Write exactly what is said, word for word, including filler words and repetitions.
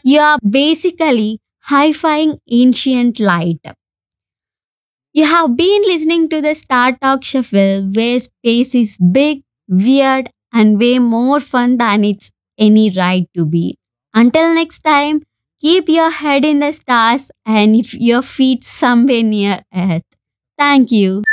You are basically hi-fiing ancient light. You have been listening to the Star Talk Shuffle, where space is big, weird, and way more fun than it's any right to be. Until next time, keep your head in the stars and if your feet somewhere near Earth. Thank you.